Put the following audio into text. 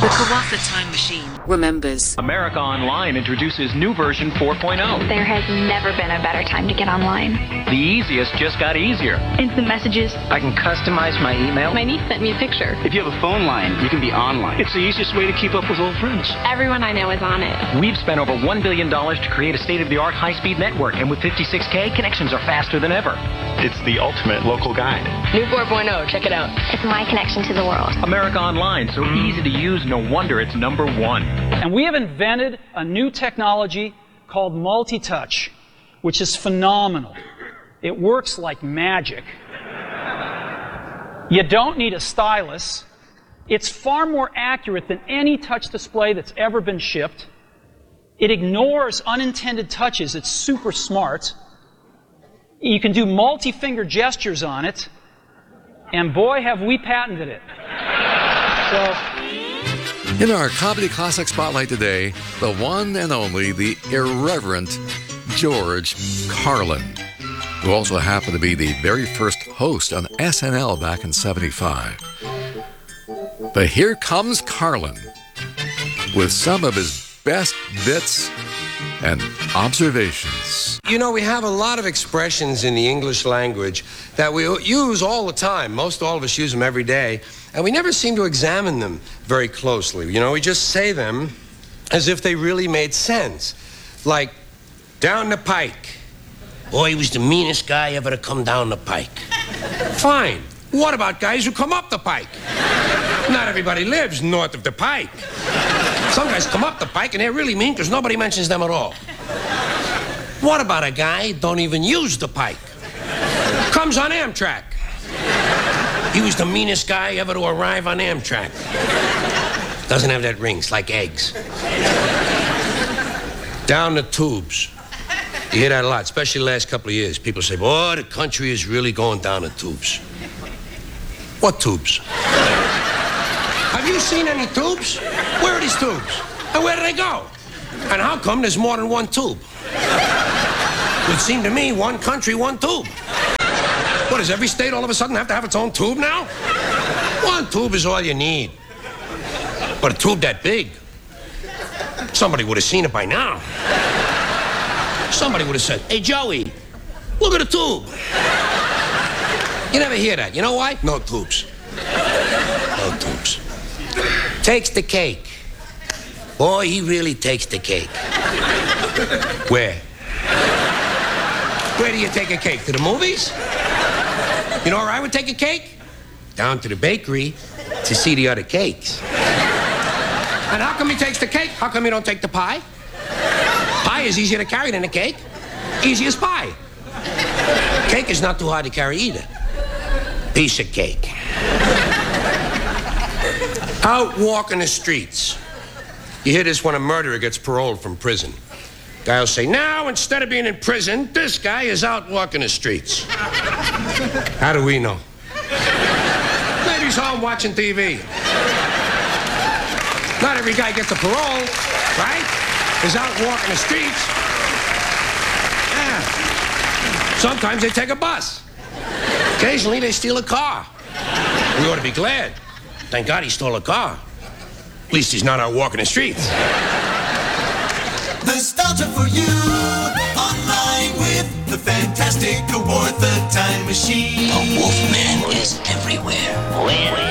The Kawasa Time Machine remembers. America Online introduces new version 4.0. There has never been a better time to get online. The easiest just got easier. Instant messages. I can customize my email. My niece sent me a picture. If you have a phone line, you can be online. It's the easiest way to keep up with old friends. Everyone I know is on it. We've spent over $1 billion to create a state-of-the-art high-speed network, and with 56K, connections are faster than ever. It's the ultimate local guide. New 4.0, check it out. It's my connection to the world. America Online, so easy to use, no wonder it's #1. And we have invented a new technology called multi-touch, which is phenomenal. It works like magic. You don't need a stylus. It's far more accurate than any touch display that's ever been shipped. It ignores unintended touches. It's super smart. You can do multi-finger gestures on it. And boy, have we patented it. In our Comedy Classic Spotlight today, the one and only, the irreverent George Carlin, who also happened to be the very first host on SNL back in '75. But here comes Carlin with some of his best bits and observations. You know, we have a lot of expressions in the English language that we use all the time. Most all of us use them every day, and we never seem to examine them very closely. You know, we just say them as if they really made sense. Like, down the pike. Boy, he was the meanest guy ever to come down the pike. Fine. What about guys who come up the pike? Not everybody lives north of the pike. Some guys come up the pike and they're really mean because nobody mentions them at all. What about a guy who don't even use the pike? Comes on Amtrak. He was the meanest guy ever to arrive on Amtrak. Doesn't have that ring, it's like eggs. Down the tubes. You hear that a lot, especially the last couple of years. People say, boy, the country is really going down the tubes. What tubes? Have you seen any tubes? Where are these tubes? And where do they go? And how come there's more than one tube? It would seem to me, one country, one tube. What, does every state all of a sudden have to have its own tube now? One tube is all you need. But a tube that big, somebody would have seen it by now. Somebody would have said, hey, Joey, look at the tube. You never hear that. You know why? No tubes. No tubes. Takes the cake. Boy, he really takes the cake. Where? Where do you take a cake? To the movies? You know where I would take a cake? Down to the bakery to see the other cakes. And how come he takes the cake? How come you don't take the pie? Pie is easier to carry than a cake. Easy as pie. Cake is not too hard to carry either. Piece of cake. Out walking the streets. You hear this when a murderer gets paroled from prison. Guy will say, now, instead of being in prison, this guy is out walking the streets. How do we know? Maybe he's home watching TV. Not every guy gets a parole, right? Is out walking the streets. Yeah. Sometimes they take a bus. Occasionally they steal a car. We ought to be glad. Thank God he stole a car. At least he's not out walking the streets. Nostalgia for you. Online with the fantastic award, the Time Machine. The Wolfman is everywhere. Where